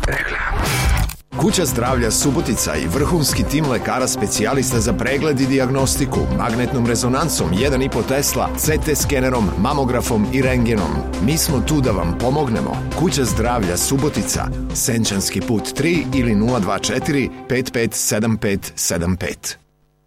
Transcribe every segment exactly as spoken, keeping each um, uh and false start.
Reklama. Kuća zdravlja Subotica i vrhunski tim lekara specijalista za pregled i dijagnostiku magnetnom rezonancom jedan i po Tesla, C T skenerom, mamografom i rentgenom. Mi smo tu da vam pomognemo. Kuća zdravlja Subotica, Senčanski put tri ili nula dva četiri pet pet sedem pet sedem pet.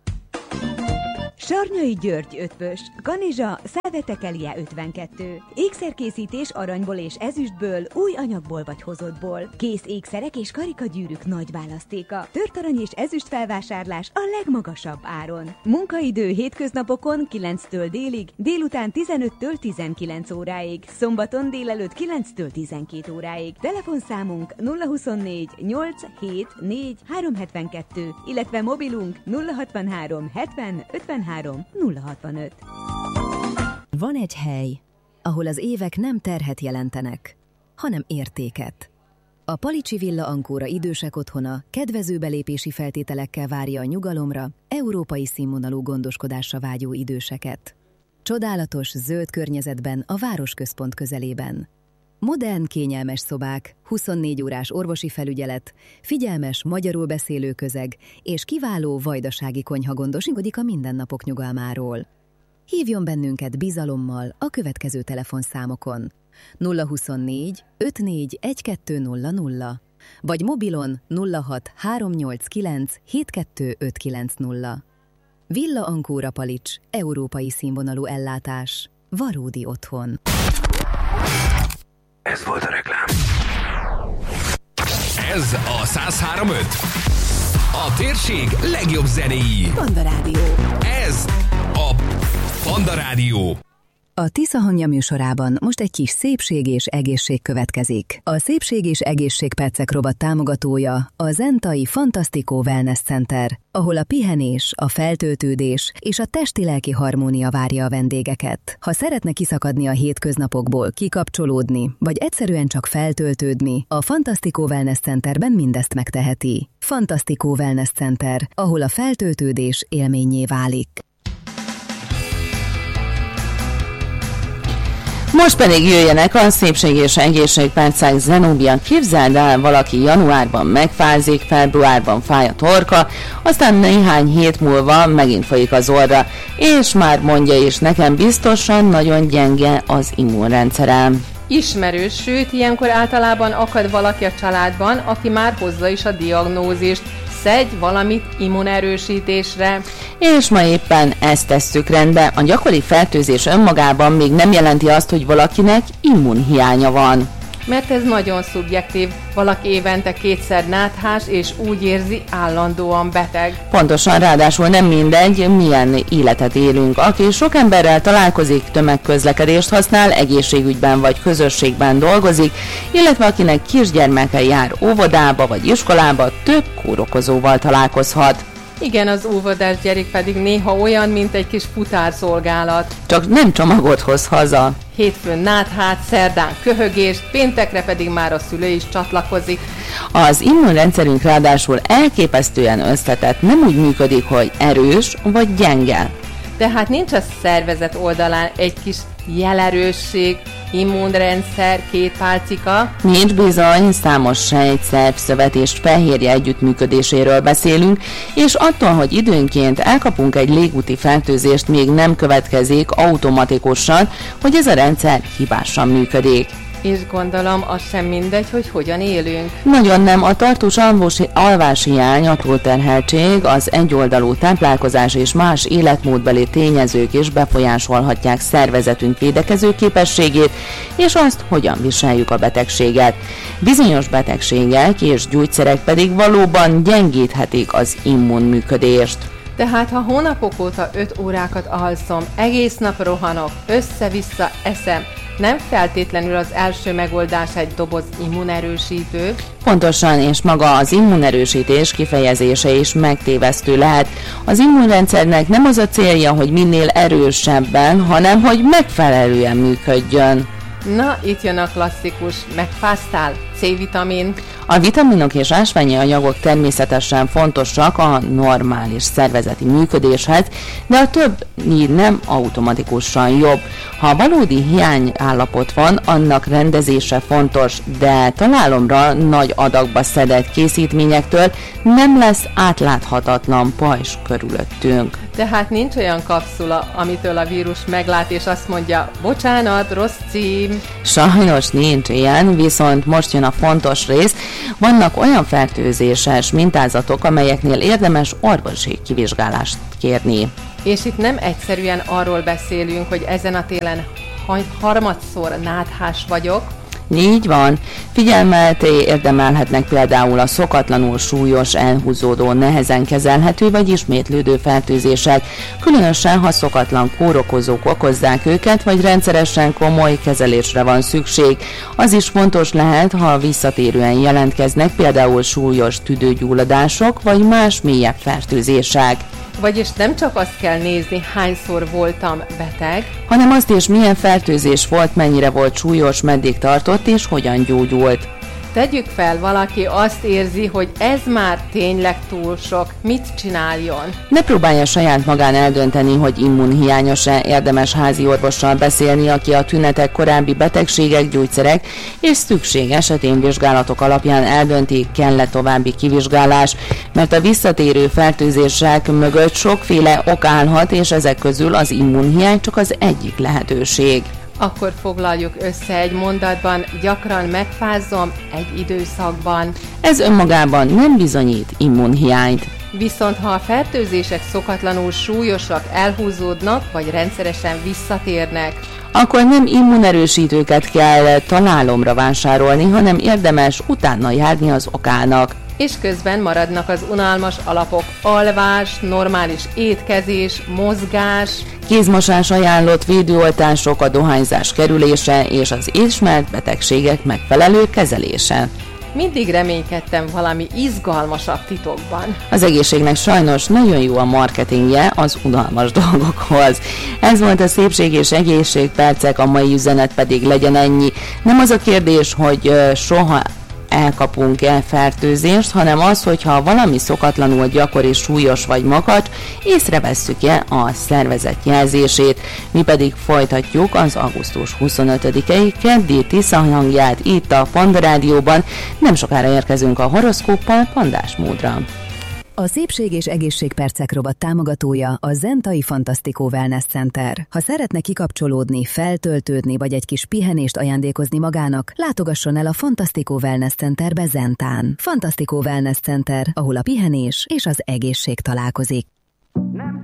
Sarnyai György ötvös, Kanizsa, Szelvetekelie ötvenkettő. Ékszerkészítés aranyból és ezüstből, új anyagból vagy hozottból. Kész ékszerek és karikagyűrűk nagy választéka. Tört arany és ezüst felvásárlás a legmagasabb áron. Munkaidő hétköznapokon kilenctől délig, délután tizenöttől tizenkilenc óráig, szombaton délelőtt kilenctől tizenkét óráig. Telefonszámunk nulla huszonnégy nyolc hét négy három hetvenkettő, illetve mobilunk nulla hatvanhárom hetven ötvenhárom nulla hatvanöt. Van egy hely, ahol az évek nem terhet jelentenek, hanem értéket. A Palicsi Villa Ancora idősek otthona kedvező belépési feltételekkel várja a nyugalomra, európai színvonalú gondoskodásra vágyó időseket. Csodálatos, zöld környezetben a városközpont közelében. Modern, kényelmes szobák, huszonnégy órás orvosi felügyelet, figyelmes, magyarul beszélő közeg és kiváló vajdasági konyha gondoskodik a mindennapok nyugalmáról. Hívjon bennünket bizalommal a következő telefonszámokon nulla huszonnégy ötvennégy tizenkettő nulla nulla vagy mobilon nulla hat három nyolc kilenc hét kettő öt kilenc nulla. Villa Ancora Palics, európai színvonalú ellátás, valódi otthon. Ez volt a reklám. Ez a száz három pont öt. A térség legjobb zenéi. Panda Rádió. Ez a Panda Rádió. A Tisza Hangja műsorában most egy kis szépség és egészség következik. A Szépség és Egészség Percek rovat támogatója a Zentai Fantasztikó Wellness Center, ahol a pihenés, a feltöltődés és a testi-lelki harmónia várja a vendégeket. Ha szeretne kiszakadni a hétköznapokból, kikapcsolódni, vagy egyszerűen csak feltöltődni, a Fantasztikó Wellness Centerben mindezt megteheti. Fantasztikó Wellness Center, ahol a feltöltődés élménnyé válik. Most pedig jöjjenek a Szépség és Egészségpercek. Zenóbia, képzeld el, valaki januárban megfázik, februárban fáj a torka, aztán néhány hét múlva megint folyik az orra, és már mondja is, nekem biztosan nagyon gyenge az immunrendszerem. Ismerős, sőt, ilyenkor általában akad valaki a családban, aki már hozza is a diagnózist. Szedj valamit immunerősítésre. És ma éppen ezt tesszük rendbe. A gyakori fertőzés önmagában még nem jelenti azt, hogy valakinek immunhiánya van. Mert ez nagyon szubjektív. Valaki évente kétszer náthás, és úgy érzi, állandóan beteg. Pontosan, ráadásul nem mindegy, milyen életet élünk. Aki sok emberrel találkozik, tömegközlekedést használ, egészségügyben vagy közösségben dolgozik, illetve akinek kisgyermeke jár óvodába vagy iskolába, több kórokozóval találkozhat. Igen, az óvodás gyerek pedig néha olyan, mint egy kis futárszolgálat. Csak nem csomagot hoz haza. Hétfőn náthát, szerdán köhögést, péntekre pedig már a szülő is csatlakozik. Az immunrendszerünk ráadásul elképesztően összetett, nem úgy működik, hogy erős vagy gyenge. Tehát nincs a szervezet oldalán egy kis jelerősség, immunrendszer, két pálcika. Nincs bizony, számos sejt, szerv, szövet és fehérje együttműködéséről beszélünk, és attól, hogy időnként elkapunk egy légúti fertőzést, még nem következik automatikusan, hogy ez a rendszer hibásan működik. És gondolom, az sem mindegy, hogy hogyan élünk. Nagyon nem, a tartós alvási, alváshiány, a túlterheltség, az egyoldalú táplálkozás és más életmódbeli tényezők is befolyásolhatják szervezetünk védekező képességét, és azt, hogyan viseljük a betegséget. Bizonyos betegségek és gyógyszerek pedig valóban gyengíthetik az immunműködést. Tehát ha hónapok óta öt órákat alszom, egész nap rohanok, össze-vissza eszem, nem feltétlenül az első megoldás egy doboz immunerősítő. Pontosan, és maga az immunerősítés kifejezése is megtévesztő lehet. Az immunrendszernek nem az a célja, hogy minél erősebben, hanem hogy megfelelően működjön. Na, itt jön a klasszikus, megfáztál, C-vitamin. A vitaminok és ásványi anyagok természetesen fontosak a normális szervezeti működéshez, de a több nem automatikusan jobb. Ha valódi hiányállapot van, annak rendezése fontos, de találomra nagy adagba szedett készítményektől nem lesz átláthatatlan pajzs körülöttünk. Tehát nincs olyan kapszula, amitől a vírus meglát és azt mondja, bocsánat, rossz cím. Sajnos nincs ilyen, viszont most jön a fontos rész. Vannak olyan fertőzéses mintázatok, amelyeknél érdemes orvosi kivizsgálást kérni. És itt nem egyszerűen arról beszélünk, hogy ezen a télen harmadszor náthás vagyok. Így van. Figyelmet érdemelhetnek például a szokatlanul súlyos, elhúzódó, nehezen kezelhető vagy ismétlődő fertőzések, különösen ha szokatlan kórokozók okozzák őket, vagy rendszeresen komoly kezelésre van szükség. Az is fontos lehet, ha visszatérően jelentkeznek például súlyos tüdőgyulladások, vagy más mélyebb fertőzések. Vagyis nem csak azt kell nézni, hányszor voltam beteg, hanem azt is, milyen fertőzés volt, mennyire volt súlyos, meddig tartott és hogyan gyógyult. Tegyük fel, valaki azt érzi, hogy ez már tényleg túl sok, mit csináljon? Ne próbálja saját magán eldönteni, hogy immunhiányos-e, érdemes házi orvossal beszélni, aki a tünetek, korábbi betegségek, gyógyszerek és szükség esetén vizsgálatok alapján eldönti, kell-e további kivizsgálás, mert a visszatérő fertőzések mögött sokféle ok állhat, és ezek közül az immunhiány csak az egyik lehetőség. Akkor foglaljuk össze egy mondatban, gyakran megfázom egy időszakban. Ez önmagában nem bizonyít immunhiányt. Viszont ha a fertőzések szokatlanul súlyosak, elhúzódnak, vagy rendszeresen visszatérnek, akkor nem immunerősítőket kell találomra vásárolni, hanem érdemes utána járni az okának. És közben maradnak az unalmas alapok: alvás, normális étkezés, mozgás, kézmosás ajánlott, védőoltások, a dohányzás kerülése és az ismert betegségek megfelelő kezelése. Mindig reménykedtem valami izgalmasabb titokban. Az egészségnek sajnos nagyon jó a marketingje az unalmas dolgokhoz. Ez volt a Szépség és Egészség percek, a mai üzenet pedig legyen ennyi. Nem az a kérdés, hogy soha elkapunk-e fertőzést, hanem az, hogyha valami szokatlanul gyakori, súlyos vagy makacs, észrevesszük-e a szervezet jelzését. Mi pedig folytatjuk az augusztus huszonötödikei keddi Tisza hangját itt a Panda Rádióban. Nem sokára érkezünk a horoszkóppal Pandás módra. A Szépség és Egészség percek rovat támogatója a Zentai Fantasztikó Wellness Center. Ha szeretne kikapcsolódni, feltöltődni vagy egy kis pihenést ajándékozni magának, látogasson el a Fantasztikó Wellness Centerbe Zentán. Fantasztikó Wellness Center, ahol a pihenés és az egészség találkozik.